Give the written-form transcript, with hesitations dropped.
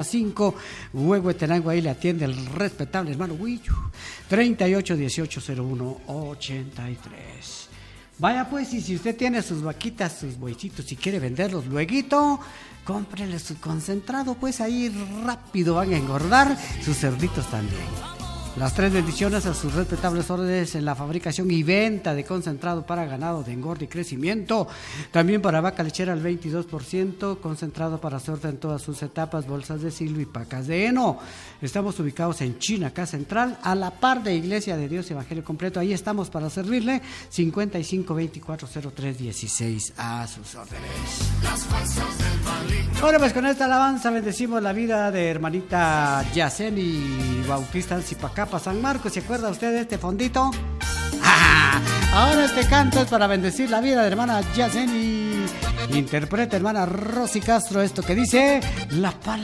5, Huehuetenango, ahí le atiende el respetable hermano Huillo, 38180183. Vaya pues, y si usted tiene sus vaquitas, sus bueycitos y quiere venderlos lueguito, cómprele su concentrado, pues ahí rápido van a engordar, sus cerditos también. Las 3 bendiciones a sus respetables órdenes en la fabricación y venta de concentrado para ganado de engorde y crecimiento. También para vaca lechera al 22%, concentrado para suerte en todas sus etapas, bolsas de silo y pacas de heno. Estamos ubicados en Chinaca Central, a la par de Iglesia de Dios Evangelio Completo. Ahí estamos para servirle, 55240316 a sus órdenes. Bueno, pues con esta alabanza bendecimos la vida de hermanita Yaceni Bautista Zipacapa, San Marcos. ¿Se acuerda usted de este fondito? Ahora este canto es para bendecir la vida de hermana Yaceni. Interpreta hermana Rosy Castro esto que dice la palabra.